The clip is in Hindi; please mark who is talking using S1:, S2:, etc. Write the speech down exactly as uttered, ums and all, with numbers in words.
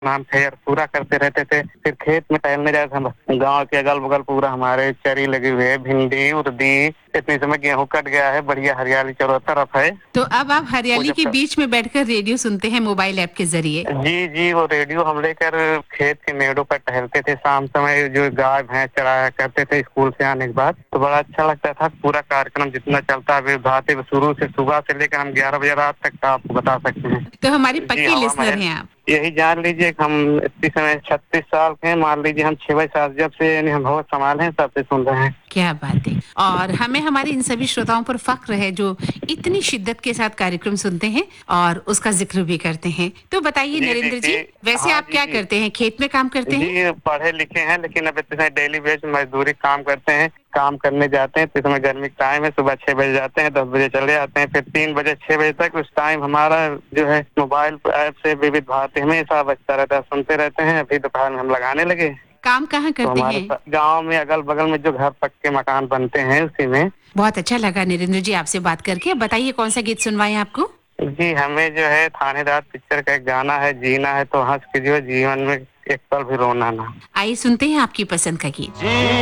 S1: नाम थे और पूरा करते रहते थे। फिर खेत में टहलने जाते हम गाँव के अगल-बगल पूरा हमारे चरी लगी हुई है, भिंडी, उरदी, इतने समय गेहूँ कट गया है, बढ़िया हरियाली चारों तरफ है।
S2: तो अब आप
S1: वो
S2: हरियाली
S1: जब
S2: के
S1: क
S2: बीच में बैठकर रेडियो सुनते हैं मोबाइल ऐप के ज़रिए।
S1: जी, जी, वो रेडियो हम लेकर खेत के मेड़ों पर टहलते थे, शाम समय जो गाय भैंस चराया करते थे स्कूल से आने के बाद, तो बड़ा अच्छा लगता था। पूरा कार्यक्रम जितना चलता है भाँति शुरू से सुबह से लेकर हम ग्यारह बजे रात तक का आपको बता सकते हैं।
S2: तो हमारे
S1: जी,
S2: पक्के
S1: हवा
S2: लिसनर
S1: महल
S2: हैं आप।
S1: यही जान लीजिए कि हम इस समय छत्तीस साल के हैं, मान लीजिए हम छह बजे सात जब से यानी हम होश संभाले हैं तब से सुन रहे हैं।
S2: क्या बात है! और हमें हमारे इन सभी श्रोताओं पर फ़ख्र है जो इतनी शिद्दत के साथ कार्यक्रम सुनते हैं और उसका ज़िक्र भी करते हैं। तो बताइए
S1: जी,
S2: नरेंद्र जी,
S1: देखिए
S2: वैसे
S1: हाँ,
S2: आप
S1: जी,
S2: क्या
S1: जी।
S2: करते हैं? खेत में काम करते हैं?
S1: जी, पढ़े-लिखे हैं लेकिन अब इतने डेली बेस मज़दूरी काम करते हैं, काम करने जाते हैं, तो इस समय गर्मी का टाइम है, सुबह छह बजे जाते हैं, दस बजे चले आते हैं, फिर तीन बजे छह बजे तक उस टाइम हमारा जो है मोबाइल ऐप से विविध भारती हमेशा बजता रहता है, सुनते रहते हैं। अभी दोपहर में हम लगाने लगे,
S2: काम कहाँ
S1: तो
S2: करते
S1: हमारे
S2: हैं?
S1: स गाँव में अगल-बगल में जो घर पक्के मकान बनते हैं उसी में।
S2: बहुत अच्छा लगा नरेंद्र जी आपसे बात करके। बताइए कौन-सा गीत सुनवाएँ आपको?
S1: जी, हमें जो है थानेदार पिक्चर का एक गाना है, जीना है तो हँस के जियो, जीवन में एक पल भी रोना ना।
S2: आइए सुनते हैं आपकी पसंद का गीत।